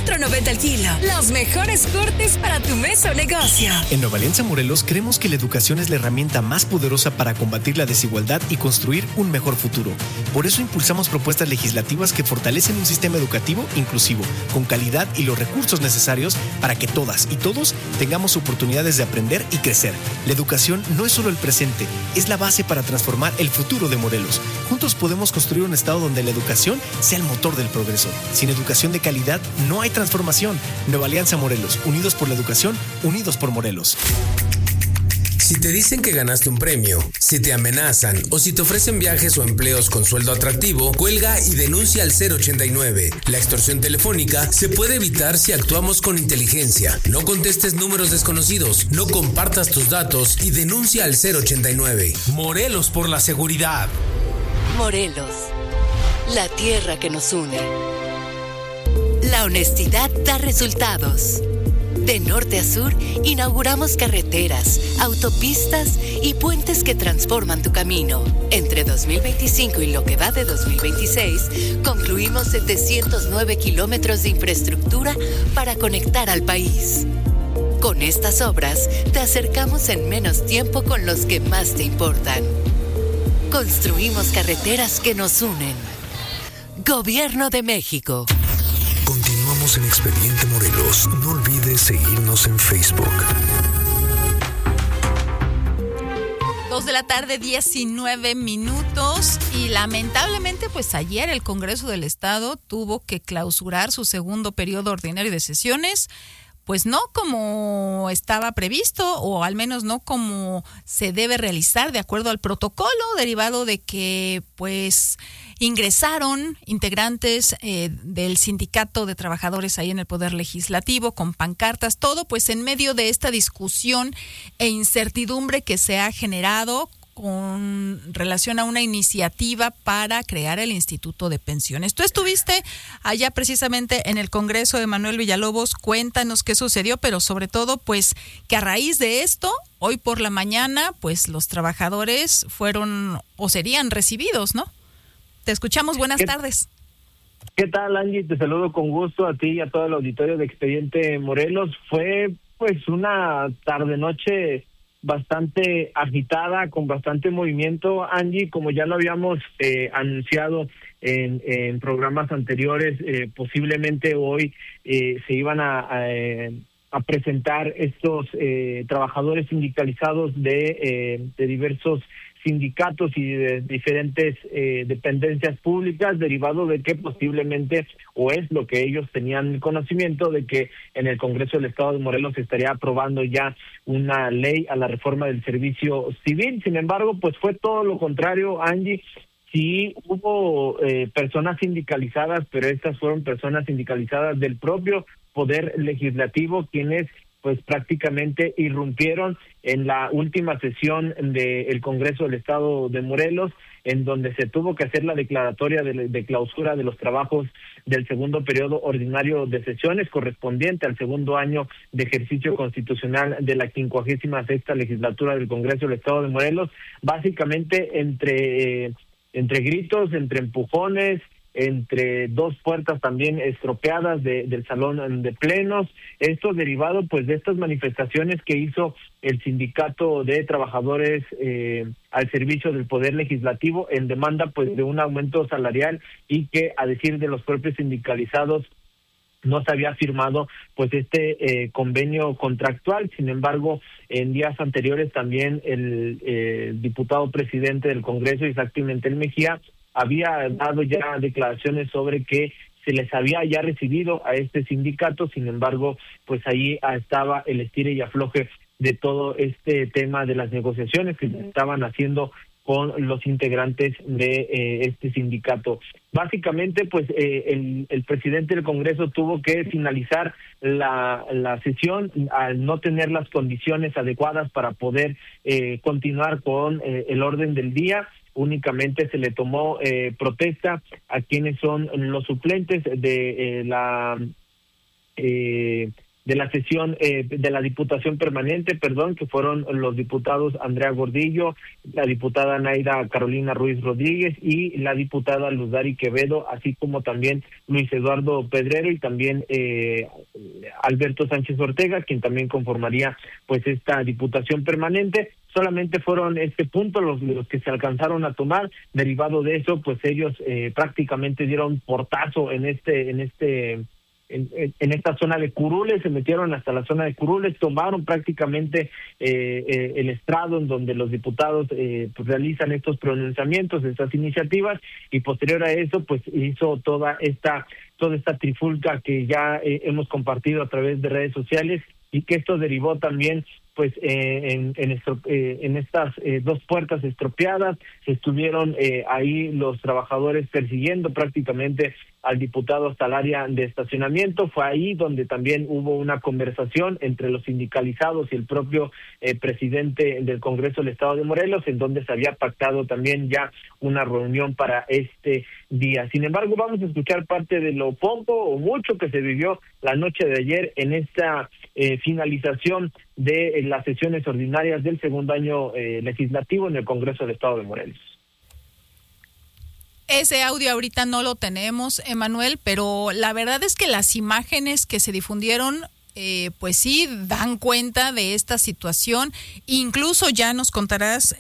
$4.90 el kilo. Los mejores cortes para tu mesa o negocio. En Nueva Alianza Morelos creemos que la educación es la herramienta más poderosa para combatir la desigualdad y construir un mejor futuro. Por eso impulsamos propuestas legislativas que fortalecen un sistema educativo inclusivo, con calidad y los recursos necesarios para que todas y todos tengamos oportunidades de aprender y crecer. La educación no es solo el presente, es la base para transformar el futuro de Morelos. Juntos podemos construir un estado donde la educación sea el motor del progreso. Sin educación de calidad no hay transformación. Nueva Alianza Morelos, unidos por la educación, unidos por Morelos. Si te dicen que ganaste un premio, si te amenazan o si te ofrecen viajes o empleos con sueldo atractivo, cuelga y denuncia al 089. La extorsión telefónica se puede evitar si actuamos con inteligencia. No contestes números desconocidos, no compartas tus datos y denuncia al 089. Morelos por la seguridad. Morelos, la tierra que nos une. La honestidad da resultados. De norte a sur, inauguramos carreteras, autopistas y puentes que transforman tu camino. Entre 2025 y lo que va de 2026, concluimos 709 kilómetros de infraestructura para conectar al país. Con estas obras, te acercamos en menos tiempo con los que más te importan. Construimos carreteras que nos unen. Gobierno de México. Continuamos en Expediente Morelos. No olvides seguirnos en Facebook. 2:19 p.m. y lamentablemente pues ayer el Congreso del Estado tuvo que clausurar su segundo periodo ordinario de sesiones, pues no como estaba previsto, o al menos no como se debe realizar de acuerdo al protocolo, derivado de que pues ingresaron integrantes del sindicato de trabajadores ahí en el Poder Legislativo con pancartas, todo pues en medio de esta discusión e incertidumbre que se ha generado con relación a una iniciativa para crear el Instituto de Pensiones. Tú estuviste allá precisamente en el Congreso de Manuel Villalobos. Cuéntanos qué sucedió, pero sobre todo pues que a raíz de esto, hoy por la mañana, pues los trabajadores fueron o serían recibidos, ¿no? Te escuchamos, buenas tardes. ¿Qué tal, Angie? Te saludo con gusto a ti y a todo el auditorio de Expediente Morelos. Fue pues una tarde-noche bastante agitada, con bastante movimiento, Angie, como ya lo habíamos anunciado en programas anteriores. Posiblemente hoy se iban a presentar estos trabajadores sindicalizados de diversos sindicatos y de diferentes dependencias públicas, derivado de que posiblemente, o es lo que ellos tenían conocimiento, de que en el Congreso del Estado de Morelos se estaría aprobando ya una ley a la reforma del servicio civil. Sin embargo, pues fue todo lo contrario, Angie. Sí hubo personas sindicalizadas, pero estas fueron personas sindicalizadas del propio Poder Legislativo, quienes pues prácticamente irrumpieron en la última sesión del Congreso del Estado de Morelos, en donde se tuvo que hacer la declaratoria de clausura de los trabajos del segundo periodo ordinario de sesiones, correspondiente al segundo año de ejercicio constitucional de la 56ª legislatura del Congreso del Estado de Morelos, básicamente entre gritos, entre empujones, entre dos puertas también estropeadas del salón de plenos. Esto derivado pues de estas manifestaciones que hizo el sindicato de trabajadores al servicio del Poder Legislativo en demanda pues de un aumento salarial, y que, a decir de los propios sindicalizados, no se había firmado pues este convenio contractual. Sin embargo, en días anteriores también el diputado presidente del Congreso, Isaac Pimentel Mejía, había dado ya declaraciones sobre que se les había ya recibido a este sindicato. Sin embargo, pues ahí estaba el estire y afloje de todo este tema de las negociaciones que se estaban haciendo con los integrantes de este sindicato. Básicamente, pues el presidente del Congreso tuvo que finalizar la sesión al no tener las condiciones adecuadas para poder continuar con el orden del día. Únicamente se le tomó protesta a quienes son los suplentes de la sesión de la Diputación Permanente, que fueron los diputados Andrea Gordillo, la diputada Naida Carolina Ruiz Rodríguez y la diputada Luzari Quevedo, así como también Luis Eduardo Pedrero y también Alberto Sánchez Ortega, quien también conformaría pues esta Diputación Permanente. Solamente fueron este punto los que se alcanzaron a tomar. Derivado de eso, pues ellos prácticamente dieron portazo en esta zona de curules, se metieron hasta la zona de curules, tomaron prácticamente el estrado en donde los diputados pues realizan estos pronunciamientos, estas iniciativas, y posterior a eso pues hizo toda esta trifulca que ya hemos compartido a través de redes sociales, y que esto derivó también pues en estas dos puertas estropeadas. Estuvieron ahí los trabajadores persiguiendo prácticamente al diputado hasta el área de estacionamiento. Fue ahí donde también hubo una conversación entre los sindicalizados y el propio presidente del Congreso del Estado de Morelos, en donde se había pactado también ya una reunión para este día. Sin embargo, vamos a escuchar parte de lo poco o mucho que se vivió la noche de ayer en esta finalización de las sesiones ordinarias del segundo año legislativo en el Congreso del Estado de Morelos. Ese audio ahorita no lo tenemos, Emanuel, pero la verdad es que las imágenes que se difundieron pues sí dan cuenta de esta situación. Incluso ya nos contarás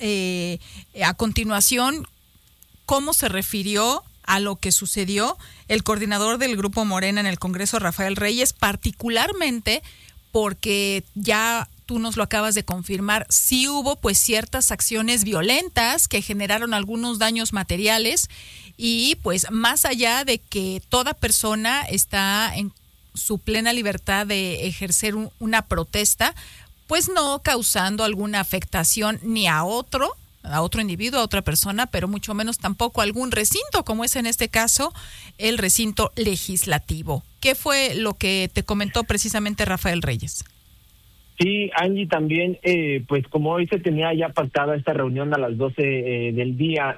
a continuación cómo se refirió a lo que sucedió el coordinador del Grupo Morena en el Congreso, Rafael Reyes, particularmente porque ya tú nos lo acabas de confirmar, sí hubo pues ciertas acciones violentas que generaron algunos daños materiales, y pues más allá de que toda persona está en su plena libertad de ejercer una protesta, pues no causando alguna afectación ni a otro individuo, a otra persona, pero mucho menos tampoco a algún recinto, como es en este caso el recinto legislativo. ¿Qué fue lo que te comentó precisamente Rafael Reyes? Sí, Angie, también, pues como hoy se tenía ya pactada esta reunión a las 12 del día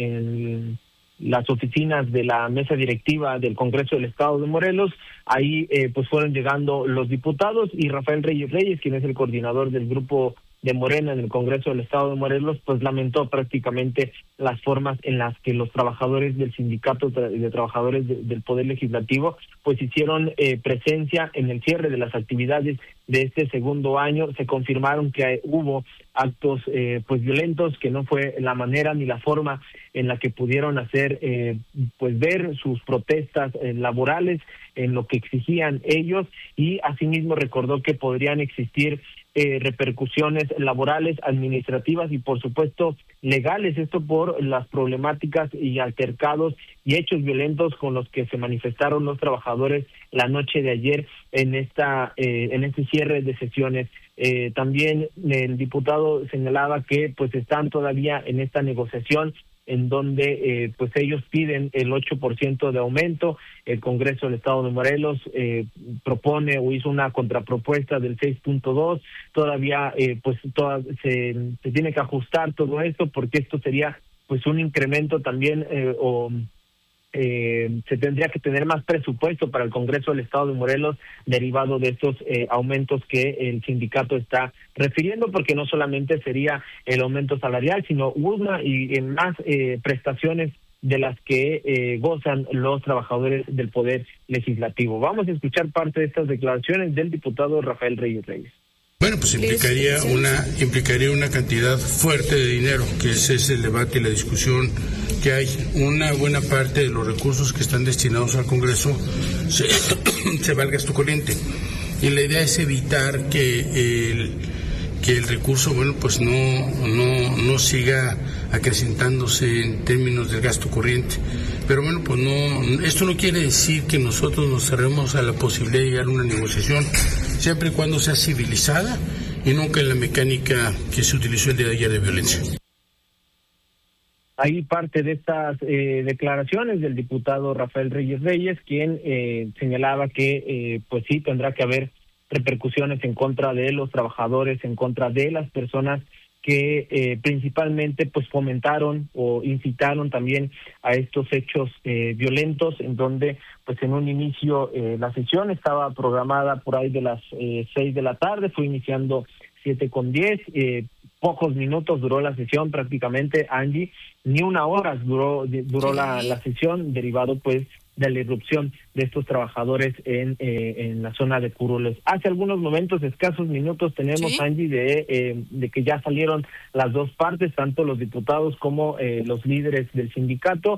en las oficinas de la mesa directiva del Congreso del Estado de Morelos, ahí pues fueron llegando los diputados, y Rafael Reyes, quien es el coordinador del grupo de Morena en el Congreso del Estado de Morelos, pues lamentó prácticamente las formas en las que los trabajadores del sindicato de trabajadores del Poder Legislativo pues hicieron presencia en el cierre de las actividades de este segundo año. Se confirmaron que hubo actos pues violentos, que no fue la manera ni la forma en la que pudieron hacer pues ver sus protestas laborales en lo que exigían ellos, y asimismo recordó que podrían existir repercusiones laborales, administrativas y por supuesto legales, esto por las problemáticas y altercados y hechos violentos con los que se manifestaron los trabajadores la noche de ayer en este cierre de sesiones. También el diputado señalaba que pues están todavía en esta negociación en donde pues ellos piden el 8% de aumento. El Congreso del Estado de Morelos propone o hizo una contrapropuesta del 6.2. Todavía se tiene que ajustar todo esto, porque esto sería pues un incremento también se tendría que tener más presupuesto para el Congreso del Estado de Morelos derivado de estos aumentos que el sindicato está refiriendo, porque no solamente sería el aumento salarial, sino una y en más prestaciones de las que gozan los trabajadores del Poder Legislativo. Vamos a escuchar parte de estas declaraciones del diputado Rafael Reyes. Bueno, pues implicaría una cantidad fuerte de dinero, que ese es el debate y la discusión que hay. Una buena parte de los recursos que están destinados al Congreso se va al gasto corriente, y la idea es evitar que el recurso, bueno, pues no siga acrecentándose en términos del gasto corriente. Pero bueno, pues esto no quiere decir que nosotros nos cerremos a la posibilidad de llegar a una negociación, siempre y cuando sea civilizada y nunca en la mecánica que se utilizó el día de ayer de violencia. Hay parte de estas declaraciones del diputado Rafael Reyes, quien señalaba que pues sí tendrá que haber repercusiones en contra de los trabajadores, en contra de las personas que principalmente pues fomentaron o incitaron también a estos hechos violentos, en donde pues en un inicio la sesión estaba programada por ahí de las 6 de la tarde, fue iniciando 7:10, pocos minutos duró la sesión prácticamente, Angie, ni una hora duró la sesión, derivado pues de la irrupción de estos trabajadores en la zona de Curules. Hace algunos momentos, escasos minutos, tenemos, Angie, de que ya salieron las dos partes, tanto los diputados como los líderes del sindicato.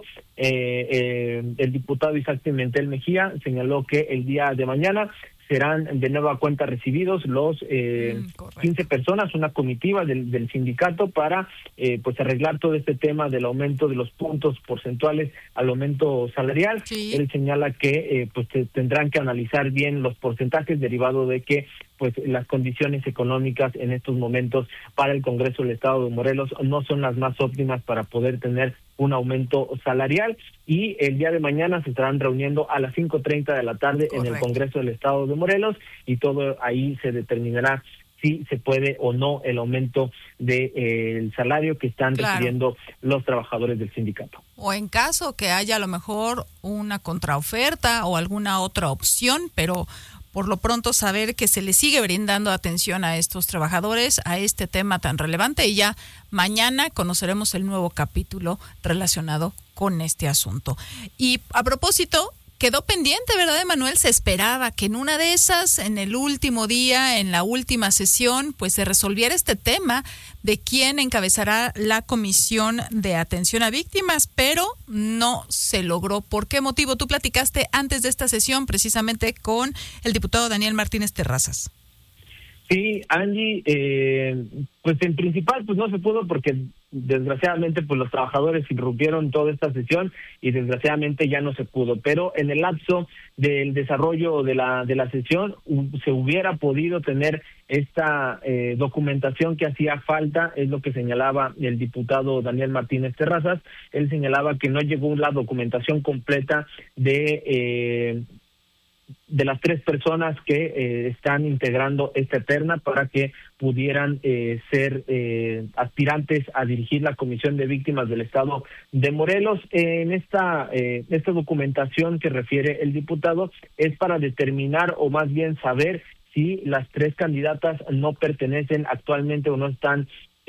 El diputado Isaac Pimentel Mejía señaló que el día de mañana serán de nueva cuenta recibidos los 15 personas, una comitiva del sindicato para pues arreglar todo este tema del aumento de los puntos porcentuales al aumento salarial. Él señala que pues tendrán que analizar bien los porcentajes, derivado de que pues las condiciones económicas en estos momentos para el Congreso del Estado de Morelos no son las más óptimas para poder tener un aumento salarial, y el día de mañana se estarán reuniendo a las 5:30 de la tarde en el Congreso del Estado de Morelos, y todo ahí se determinará si se puede o no el aumento del salario que están recibiendo los trabajadores del sindicato. O en caso que haya a lo mejor una contraoferta o alguna otra opción, pero por lo pronto saber que se le sigue brindando atención a estos trabajadores, a este tema tan relevante, y ya mañana conoceremos el nuevo capítulo relacionado con este asunto. Y a propósito, quedó pendiente, ¿verdad, Emanuel? Se esperaba que en una de esas, en el último día, en la última sesión, pues se resolviera este tema de quién encabezará la Comisión de Atención a Víctimas, pero no se logró. ¿Por qué motivo? Tú platicaste antes de esta sesión precisamente con el diputado Daniel Martínez Terrazas. Sí, Angie, pues en principal pues no se pudo porque desgraciadamente pues los trabajadores irrumpieron toda esta sesión y desgraciadamente ya no se pudo, pero en el lapso del desarrollo de la sesión se hubiera podido tener esta documentación que hacía falta, es lo que señalaba el diputado Daniel Martínez Terrazas. Él señalaba que no llegó la documentación completa de las 3 personas que están integrando esta terna para que pudieran ser aspirantes a dirigir la Comisión de Víctimas del Estado de Morelos. En esta documentación que refiere el diputado es para determinar, o más bien saber, si las 3 candidatas no pertenecen actualmente o no están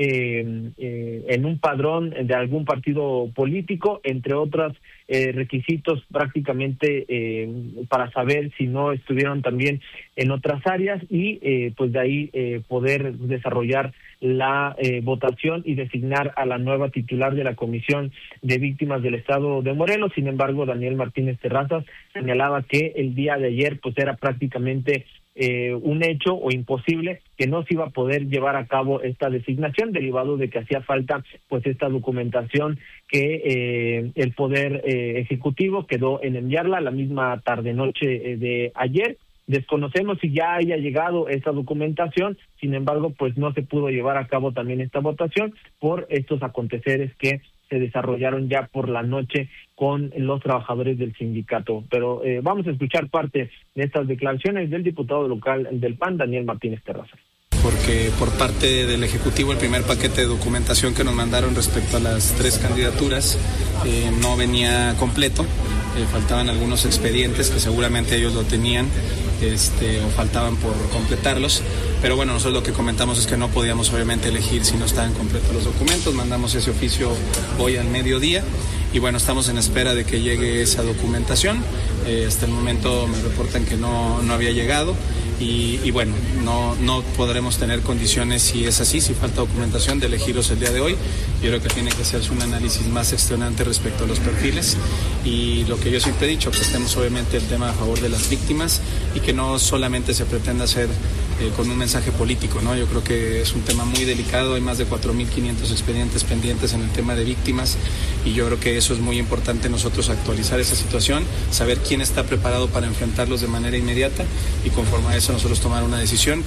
en un padrón de algún partido político, entre otros requisitos prácticamente para saber si no estuvieron también en otras áreas, y pues de ahí poder desarrollar la votación y designar a la nueva titular de la Comisión de Víctimas del Estado de Morelos. Sin embargo, Daniel Martínez Terrazas señalaba que el día de ayer pues era prácticamente un hecho o imposible, que no se iba a poder llevar a cabo esta designación, derivado de que hacía falta pues esta documentación que el Poder Ejecutivo quedó en enviarla la misma tarde-noche de ayer. Desconocemos si ya haya llegado esta documentación, sin embargo pues no se pudo llevar a cabo también esta votación por estos aconteceres que se desarrollaron ya por la noche con los trabajadores del sindicato. Pero vamos a escuchar parte de estas declaraciones del diputado local del PAN, Daniel Martínez Terrazas. Porque por parte del Ejecutivo el primer paquete de documentación que nos mandaron respecto a las 3 candidaturas no venía completo, faltaban algunos expedientes que seguramente ellos lo tenían o faltaban por completarlos, pero bueno, nosotros lo que comentamos es que no podíamos obviamente elegir si no estaban completos los documentos. Mandamos ese oficio hoy al mediodía y bueno, estamos en espera de que llegue esa documentación. Hasta el momento me reportan que no había llegado. Y bueno, no podremos tener condiciones, si es así, si falta documentación, de elegirlos el día de hoy. Yo creo que tiene que hacerse un análisis más extenuante respecto a los perfiles, y lo que yo siempre he dicho, que estemos obviamente el tema a favor de las víctimas y que no solamente se pretenda hacer con un mensaje político, ¿no? Yo creo que es un tema muy delicado, hay más de 4.500 expedientes pendientes en el tema de víctimas, y yo creo que eso es muy importante, nosotros actualizar esa situación, saber quién está preparado para enfrentarlos de manera inmediata y conforme a eso nosotros tomar una decisión.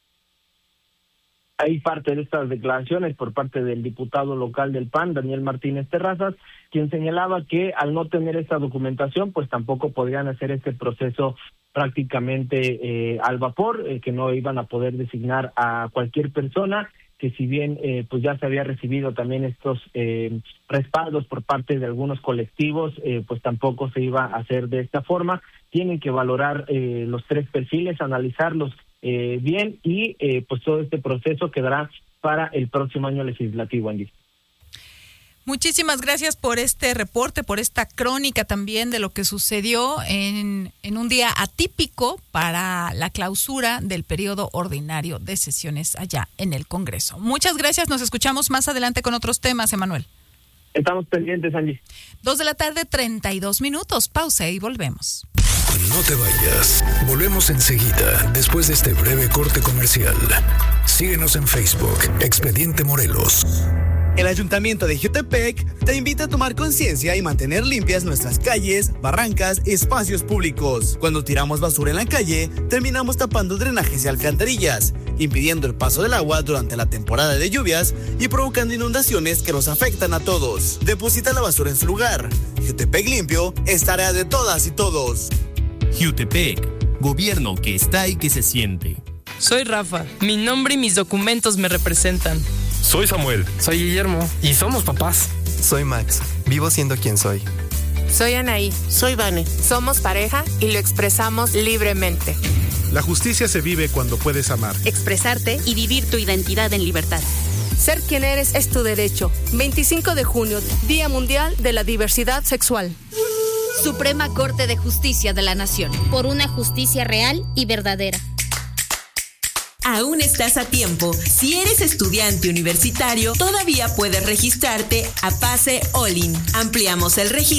Hay parte de estas declaraciones por parte del diputado local del PAN, Daniel Martínez Terrazas, quien señalaba que al no tener esta documentación, pues tampoco podrían hacer este proceso prácticamente al vapor, que no iban a poder designar a cualquier persona, que si bien pues ya se había recibido también estos respaldos por parte de algunos colectivos, pues tampoco se iba a hacer de esta forma. Tienen que valorar los 3 perfiles, analizarlos bien y pues todo este proceso quedará para el próximo año legislativo, Angie. Muchísimas gracias por este reporte, por esta crónica también de lo que sucedió en un día atípico para la clausura del periodo ordinario de sesiones allá en el Congreso. Muchas gracias, nos escuchamos más adelante con otros temas, Emanuel. Estamos pendientes, Angie. 2:32 p.m, pausa y volvemos. No te vayas, volvemos enseguida después de este breve corte comercial. Síguenos en Facebook, Expediente Morelos. El Ayuntamiento de Jiutepec te invita a tomar conciencia y mantener limpias nuestras calles, barrancas y espacios públicos. Cuando tiramos basura en la calle, terminamos tapando drenajes y alcantarillas, impidiendo el paso del agua durante la temporada de lluvias y provocando inundaciones que nos afectan a todos. Deposita la basura en su lugar. Jiutepec limpio es tarea de todas y todos. Jiutepec, gobierno que está y que se siente. Soy Rafa, mi nombre y mis documentos me representan. Soy Samuel. Soy Guillermo. Y somos papás. Soy Max. Vivo siendo quien soy. Soy Anaí. Soy Vane. Somos pareja y lo expresamos libremente. La justicia se vive cuando puedes amar, expresarte y vivir tu identidad en libertad. Ser quien eres es tu derecho. 25 de junio, Día Mundial de la Diversidad Sexual. Suprema Corte de Justicia de la Nación. Por una justicia real y verdadera. Aún estás a tiempo. Si eres estudiante universitario, todavía puedes registrarte a Pase All-In. Ampliamos el registro